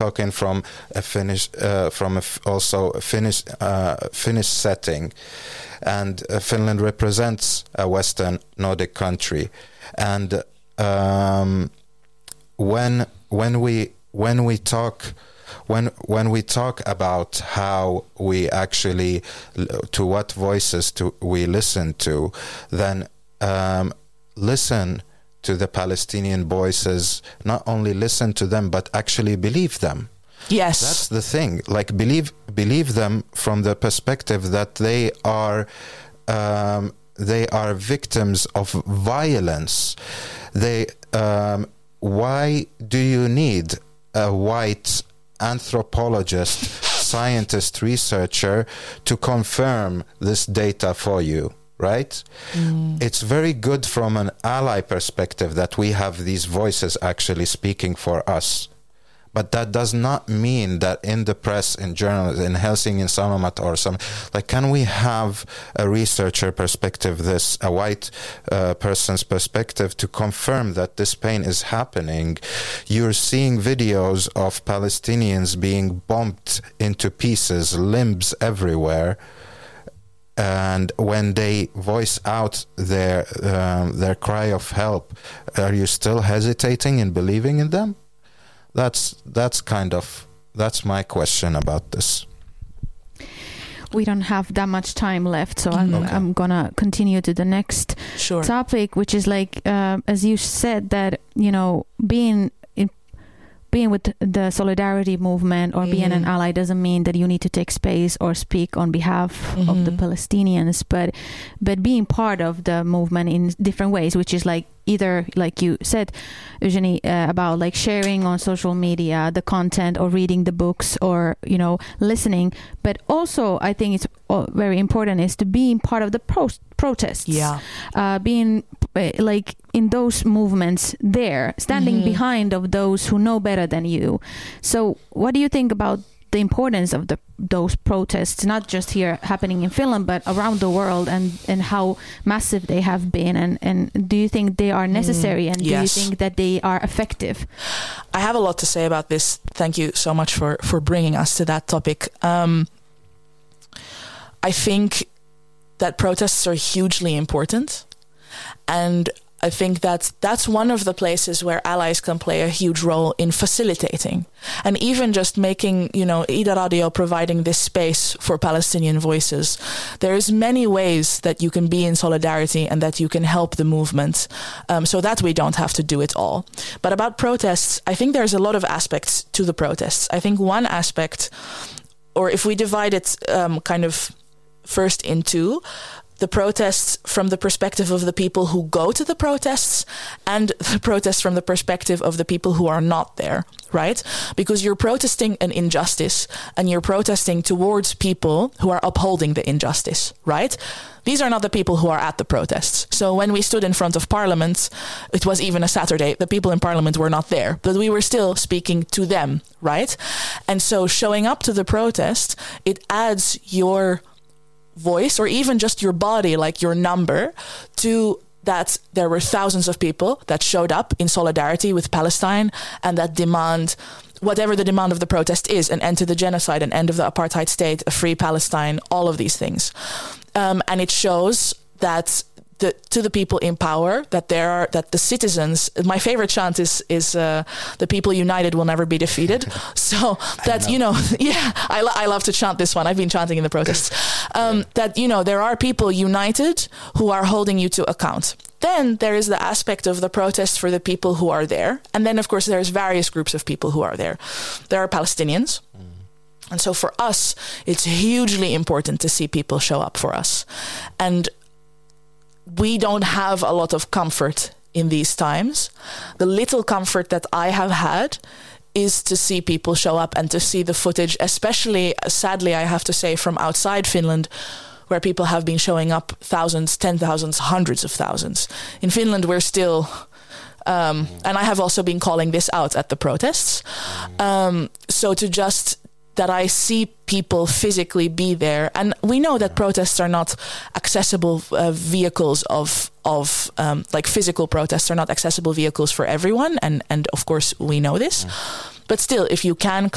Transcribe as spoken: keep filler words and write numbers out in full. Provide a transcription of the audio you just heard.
talking from a Finnish, uh, from a f- also a Finnish, uh, Finnish setting, and uh, Finland represents a Western Nordic country, and um, when when we when we talk. When when we talk about how we actually, to what voices to we listen to, then um, listen to the Palestinian voices, not only listen to them, but actually believe them. Yes. That's the thing. Like, believe believe them from the perspective that they are um, they are victims of violence. They um, why do you need a white anthropologist, scientist, researcher to confirm this data for you, right? Mm. It's very good from an ally perspective that we have these voices actually speaking for us. But that does not mean that in the press, in journals, in Helsingin Sanomat or some, like, can we have a researcher perspective, this, a white uh, person's perspective to confirm that this pain is happening? You're seeing videos of Palestinians being bombed into pieces, limbs everywhere. And when they voice out their um, their cry of help, are you still hesitating in believing in them? That's that's kind of that's my question about this. We don't have that much time left, so I'm Okay. I'm gonna continue to the next Sure. topic, which is like uh, as you said, that you know being in, being with the solidarity movement or mm-hmm. being an ally doesn't mean that you need to take space or speak on behalf mm-hmm. of the Palestinians, but but being part of the movement in different ways, which is like either, like you said, Eugenie, uh, about like sharing on social media the content or reading the books or, you know, listening. But also, I think it's very important is to being part of the pro- protests. Yeah. Uh, being uh, like in those movements there, standing mm-hmm. behind of those who know better than you. So what do you think about the importance of the those protests, not just here happening in Finland, but around the world, and, and how massive they have been? And, and do you think they are necessary? Mm, and do yes. you think that they are effective? I have a lot to say about this. Thank you so much for, for bringing us to that topic. Um, I think that protests are hugely important. And I think that that's one of the places where allies can play a huge role in facilitating, and even just making, you know, Ida Radio providing this space for Palestinian voices. There's many ways that you can be in solidarity and that you can help the movement, um, so that we don't have to do it all. But about protests, I think there's a lot of aspects to the protests. I think one aspect, or if we divide it um, kind of first in two, the protests from the perspective of the people who go to the protests and the protests from the perspective of the people who are not there, right? Because you're protesting an injustice and you're protesting towards people who are upholding the injustice, right? These are not the people who are at the protests. So when we stood in front of Parliament, it was even a Saturday, the people in Parliament were not there, but we were still speaking to them, right? And so showing up to the protest, it adds your voice or even just your body, like your number, to that there were thousands of people that showed up in solidarity with Palestine and that demand whatever the demand of the protest is, an end to the genocide, an end of the apartheid state, a free Palestine, all of these things. Um, and it shows that the, to the people in power, that there are, that the citizens, my favorite chant is, is uh, the people united will never be defeated. So that, know. you know, yeah, I, lo- I love to chant this one. I've been chanting in the protests. Um, yeah. That, you know, there are people united who are holding you to account. Then there is the aspect of the protest for the people who are there. And then, of course, there's various groups of people who are there. There are Palestinians. Mm. And so for us, it's hugely important to see people show up for us. And we don't have a lot of comfort in these times. The little comfort that I have had is to see people show up and to see the footage, especially, sadly, I have to say, from outside Finland, where people have been showing up thousands, ten thousands, hundreds of thousands. In Finland, we're still... Um, and I have also been calling this out at the protests. Um, so to just... that I see people physically be there. And we know that protests are not accessible uh, vehicles of, of um, like physical protests are not accessible vehicles for everyone. And, and of course, we know this. But still, if you can